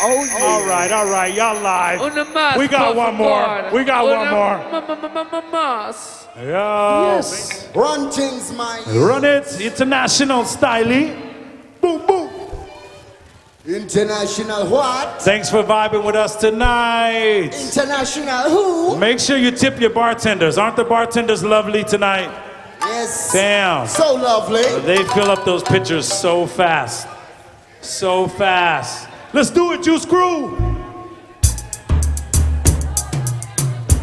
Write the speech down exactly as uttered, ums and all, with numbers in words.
Oh, yeah. All right, all right, y'all live. Una más, We got por one more. favor. We got one Una more. ma- ma- ma- ma- ma- Más. Yo. Yes. Run things, man. Run it, international style. Boom, boom. International what? Thanks for vibing with us tonight. International who? Make sure you tip your bartenders. Aren't the bartenders lovely tonight? Yes. Damn. So lovely. They fill up those pitchers so fast. So fast. Let's do it, Juice Crew.